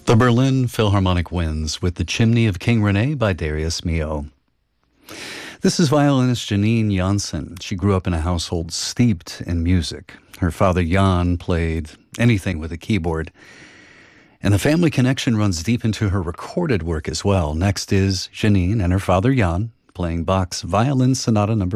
The Berlin Philharmonic Winds with The Chimney of King Rene by Darius Milhaud. This is violinist Janine Janssen. She grew up in a household steeped in music. Her father Jan played anything with a keyboard, and the family connection runs deep into her recorded work as well. Next is Janine and her father Jan playing Bach's Violin Sonata No.